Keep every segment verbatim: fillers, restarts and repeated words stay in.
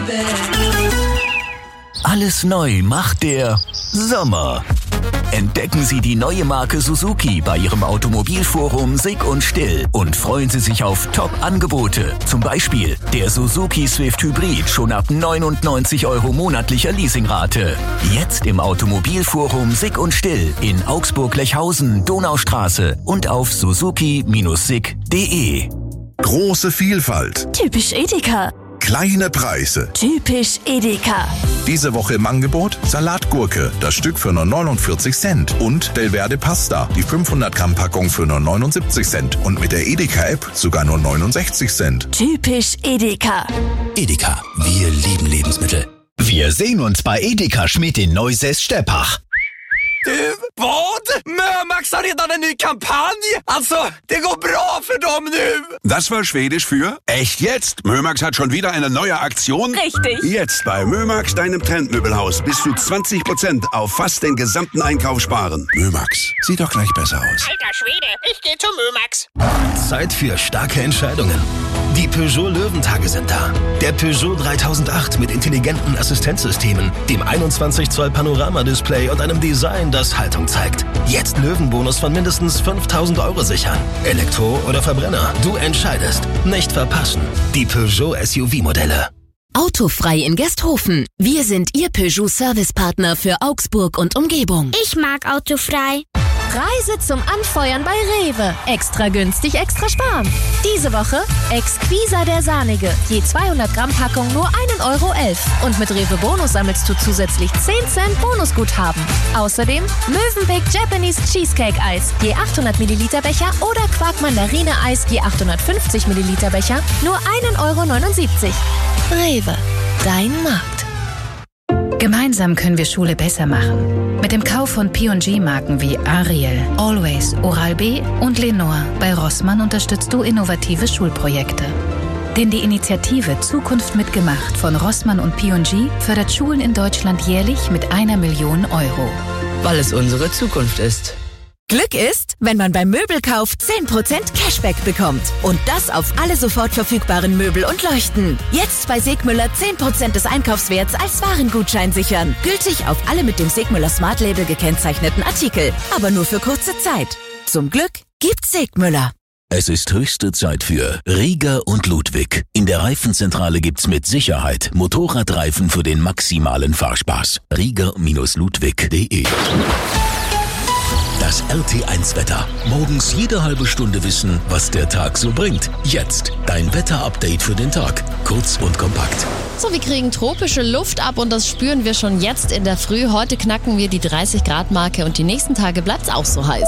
Alles neu macht der Sommer. Entdecken Sie die neue Marke Suzuki bei Ihrem Automobilforum Sick und Still und freuen Sie sich auf Top-Angebote. Zum Beispiel der Suzuki Swift Hybrid schon ab neunundneunzig Euro monatlicher Leasingrate. Jetzt im Automobilforum Sick und Still in Augsburg-Lechhausen, Donaustraße und auf suzuki Bindestrich sick punkt de. Große Vielfalt. Typisch Edeka. Kleine Preise. Typisch Edeka. Diese Woche im Angebot Salatgurke, das Stück für nur neunundvierzig Cent. Und Belverde Pasta, die fünfhundert Gramm Packung für nur neunundsiebzig Cent. Und mit der Edeka-App sogar nur neunundsechzig Cent. Typisch Edeka. Edeka, wir lieben Lebensmittel. Wir sehen uns bei Edeka Schmidt in Neusäß-Steppach. Du, vad? Mömax har redan en ny kampanj! Alltså, det går bra för dem nu! Das war Schwedisch für echt jetzt. Mömax hat schon wieder eine neue Aktion. Richtig. Jetzt bei Mömax, deinem Trendmöbelhaus, bis zu zwanzig Prozent auf fast den gesamten Einkauf sparen. Mömax, sieht doch gleich besser aus. Alter Schwede, ich gehe zu Mömax. Zeit für starke Entscheidungen. Die Peugeot Löwentage sind da. Der Peugeot dreitausendacht mit intelligenten Assistenzsystemen, dem einundzwanzig Zoll Panoramadisplay und einem Design, das Haltung zeigt. Jetzt Löwenbonus von mindestens fünftausend Euro sichern. Elektro oder Verbrenner, du entscheidest. Nicht verpassen. Die Peugeot S U V-Modelle. Autofrei in Gesthofen. Wir sind Ihr Peugeot-Servicepartner für Augsburg und Umgebung. Ich mag Autofrei. Reise zum Anfeuern bei Rewe. Extra günstig, extra sparen. Diese Woche Exquisa der Sahnige. Je zweihundert Gramm Packung nur ein Euro elf. Und mit Rewe Bonus sammelst du zusätzlich zehn Cent Bonusguthaben. Außerdem Mövenpick Japanese Cheesecake Eis. Je achthundert Milliliter Becher oder Quark Mandarine Eis. Je achthundertfünfzig Milliliter Becher. Nur ein Euro neunundsiebzig. Rewe. Dein Markt. Gemeinsam können wir Schule besser machen. Mit dem Kauf von P und G-Marken wie Ariel, Always, Oral-B und Lenore bei Rossmann unterstützt du innovative Schulprojekte. Denn die Initiative Zukunft mitgemacht von Rossmann und P und G fördert Schulen in Deutschland jährlich mit einer Million Euro. Weil es unsere Zukunft ist. Glück ist, wenn man beim Möbelkauf zehn Prozent Cashback bekommt. Und das auf alle sofort verfügbaren Möbel und Leuchten. Jetzt bei Segmüller zehn Prozent des Einkaufswerts als Warengutschein sichern. Gültig auf alle mit dem Segmüller Smart Label gekennzeichneten Artikel. Aber nur für kurze Zeit. Zum Glück gibt's Segmüller. Es ist höchste Zeit für Rieger und Ludwig. In der Reifenzentrale gibt's mit Sicherheit Motorradreifen für den maximalen Fahrspaß. Rieger Ludwig punkt de. Das R T eins Wetter. Morgens jede halbe Stunde wissen, was der Tag so bringt. Jetzt dein Wetter-Update für den Tag. Kurz und kompakt. So, wir kriegen tropische Luft ab und das spüren wir schon jetzt in der Früh. Heute knacken wir die dreißig Grad Marke und die nächsten Tage bleibt's auch so heiß.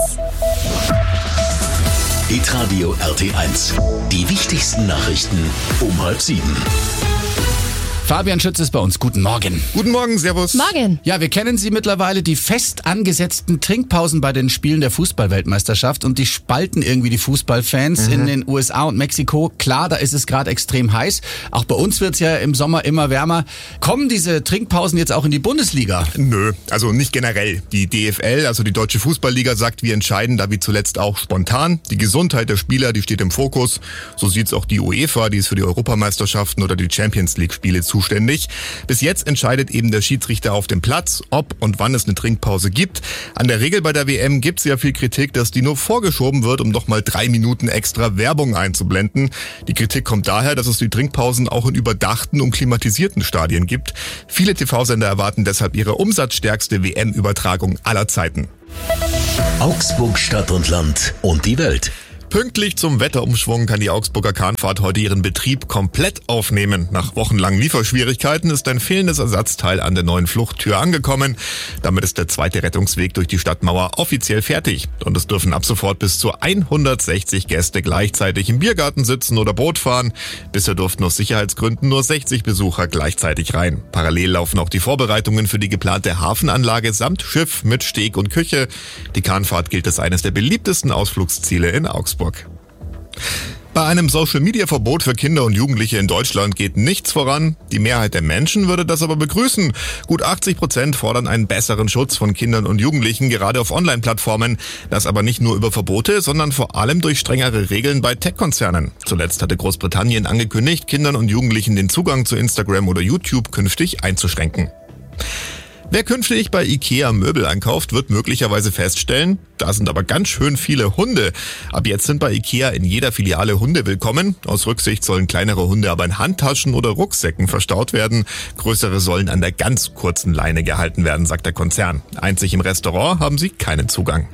Hitradio R T eins. Die wichtigsten Nachrichten um halb sieben. Fabian Schütz ist bei uns. Guten Morgen. Guten Morgen, servus. Morgen. Ja, wir kennen Sie mittlerweile, die fest angesetzten Trinkpausen bei den Spielen der Fußball-Weltmeisterschaft, und die spalten irgendwie die Fußballfans mhm. in den U S A und Mexiko. Klar, da ist es gerade extrem heiß. Auch bei uns wird's ja im Sommer immer wärmer. Kommen diese Trinkpausen jetzt auch in die Bundesliga? Nö, also nicht generell. Die D F L, also die Deutsche Fußballliga, sagt, wir entscheiden da wie zuletzt auch spontan. Die Gesundheit der Spieler, die steht im Fokus. So sieht's auch die UEFA, die ist für die Europameisterschaften oder die Champions League-Spiele zuständig. Bis jetzt entscheidet eben der Schiedsrichter auf dem Platz, ob und wann es eine Trinkpause gibt. An der Regel bei der W M gibt es ja viel Kritik, dass die nur vorgeschoben wird, um noch mal drei Minuten extra Werbung einzublenden. Die Kritik kommt daher, dass es die Trinkpausen auch in überdachten und klimatisierten Stadien gibt. Viele T V-Sender erwarten deshalb ihre umsatzstärkste W M-Übertragung aller Zeiten. Augsburg, Stadt und Land und die Welt. Pünktlich zum Wetterumschwung kann die Augsburger Kahnfahrt heute ihren Betrieb komplett aufnehmen. Nach wochenlangen Lieferschwierigkeiten ist ein fehlendes Ersatzteil an der neuen Fluchttür angekommen. Damit ist der zweite Rettungsweg durch die Stadtmauer offiziell fertig. Und es dürfen ab sofort bis zu hundertsechzig Gäste gleichzeitig im Biergarten sitzen oder Boot fahren. Bisher durften aus Sicherheitsgründen nur sechzig Besucher gleichzeitig rein. Parallel laufen auch die Vorbereitungen für die geplante Hafenanlage samt Schiff mit Steg und Küche. Die Kahnfahrt gilt als eines der beliebtesten Ausflugsziele in Augsburg. Bei einem Social-Media-Verbot für Kinder und Jugendliche in Deutschland geht nichts voran. Die Mehrheit der Menschen würde das aber begrüßen. Gut achtzig Prozent fordern einen besseren Schutz von Kindern und Jugendlichen, gerade auf Online-Plattformen. Das aber nicht nur über Verbote, sondern vor allem durch strengere Regeln bei Tech-Konzernen. Zuletzt hatte Großbritannien angekündigt, Kindern und Jugendlichen den Zugang zu Instagram oder YouTube künftig einzuschränken. Wer künftig bei IKEA Möbel einkauft, wird möglicherweise feststellen, da sind aber ganz schön viele Hunde. Ab jetzt sind bei IKEA in jeder Filiale Hunde willkommen. Aus Rücksicht sollen kleinere Hunde aber in Handtaschen oder Rucksäcken verstaut werden. Größere sollen an der ganz kurzen Leine gehalten werden, sagt der Konzern. Einzig im Restaurant haben sie keinen Zugang.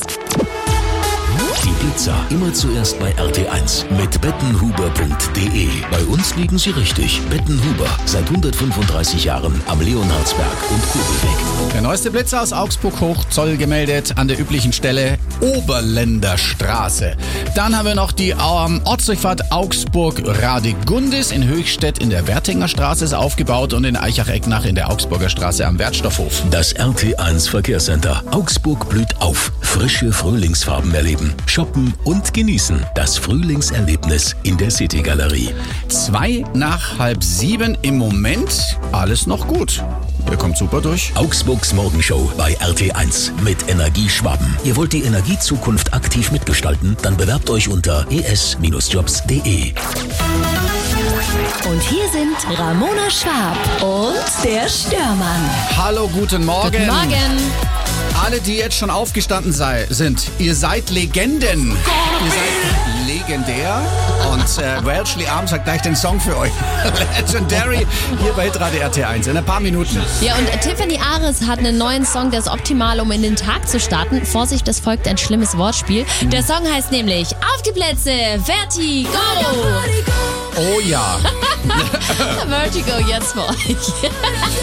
Die Blitzer immer zuerst bei R T eins mit bettenhuber punkt de. Bei uns liegen sie richtig. Bettenhuber, seit hundertfünfunddreißig Jahren am Leonhardsberg und Kobelweg. Der neueste Blitzer aus Augsburg hoch, Zoll gemeldet, an der üblichen Stelle Oberländer Straße. Dann haben wir noch die ähm, Ortsdurchfahrt Augsburg-Radegundis. In Höchstädt in der Wertinger Straße ist aufgebaut und in Eichach-Ecknach in der Augsburger Straße am Wertstoffhof. Das R T eins Verkehrscenter. Augsburg blüht auf. Frische Frühlingsfarben erleben. Shoppen und genießen das Frühlingserlebnis in der City-Galerie. Zwei nach halb sieben im Moment. Alles noch gut. Ihr kommt super durch. Augsburgs Morgenshow bei R T eins mit Energie Schwaben. Ihr wollt die Energiezukunft aktiv mitgestalten? Dann bewerbt euch unter e s jobs punkt de. Und hier sind Ramona Schwab und der Störmann. Hallo, guten Morgen. Guten Morgen. Alle, die jetzt schon aufgestanden sei, sind, ihr seid Legenden. Ihr seid legendär. Und äh, Welshly Arms hat gleich den Song für euch. Legendary, hier bei Hitradio R T eins in ein paar Minuten. Ja, und Tiffany Ares hat einen neuen Song, der ist optimal, um in den Tag zu starten. Vorsicht, es folgt ein schlimmes Wortspiel. Mhm. Der Song heißt nämlich Auf die Plätze, Vertigo. Oh ja. Vertigo jetzt für euch.